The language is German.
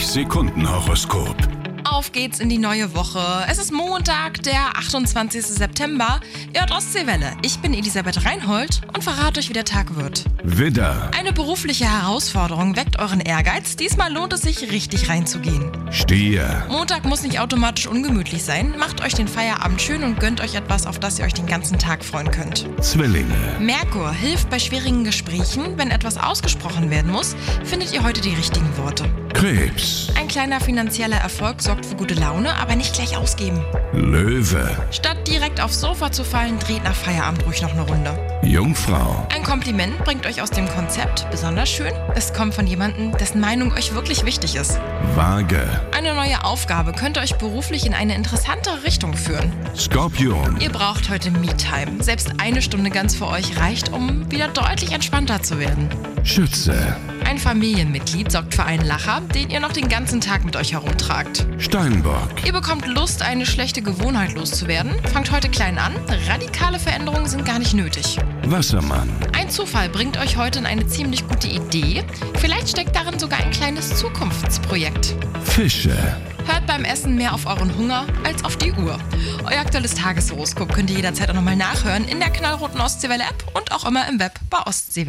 30-Sekunden-Horoskop. Auf geht's in die neue Woche. Es ist Montag, der 28. September. Ihr hört Ostseewelle. Ich bin Elisabeth Reinhold und verrate euch, wie der Tag wird. Widder, Eine berufliche Herausforderung weckt euren Ehrgeiz. Diesmal lohnt es sich, richtig reinzugehen. Stier, Montag muss nicht automatisch ungemütlich sein. Macht euch den Feierabend schön und gönnt euch etwas, auf das ihr euch den ganzen Tag freuen könnt. Zwillinge, Merkur hilft bei schwierigen Gesprächen. Wenn etwas ausgesprochen werden muss, findet ihr heute die richtigen Worte. Krebs, Ein kleiner finanzieller Erfolg sorgt für gute Laune, aber nicht gleich ausgeben. Löwe, Statt direkt aufs Sofa zu fallen, dreht nach Feierabend ruhig noch eine Runde. Jungfrau, Ein Kompliment bringt euch aus dem Konzept. Besonders schön, es kommt von jemandem, dessen Meinung euch wirklich wichtig ist. Waage, Eine neue Aufgabe könnte euch beruflich in eine interessantere Richtung führen. Skorpion, Ihr braucht heute Me-Time. Selbst eine Stunde ganz für euch reicht, um wieder deutlich entspannter zu werden. Schütze, Ein Familienmitglied sorgt für einen Lacher, den ihr noch den ganzen Tag mit euch herumtragt. Steinbock, Ihr bekommt Lust, eine schlechte Gewohnheit loszuwerden. Fangt heute klein an. Radikale Veränderungen sind gar nicht nötig. Wassermann, Ein Zufall bringt euch heute in eine ziemlich gute Idee. Vielleicht steckt darin sogar ein kleines Zukunftsprojekt. Fische. Hört beim Essen mehr auf euren Hunger als auf die Uhr. Euer aktuelles Tageshoroskop könnt ihr jederzeit auch nochmal nachhören in der knallroten Ostseewelle-App und auch immer im Web bei Ostseewelle.